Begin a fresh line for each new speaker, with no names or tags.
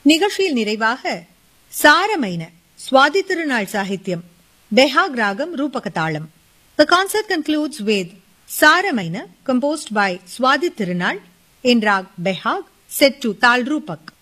நிகழ்ச்சியில் நிறைவாக சாரமைன சுவாதி திருநாள் சாகித்யம் பெஹாக் ராகம் ரூபக தாளம். The concert concludes with Saramaina composed by Swadi Tirunal in rag Behag set to Tal Rupak.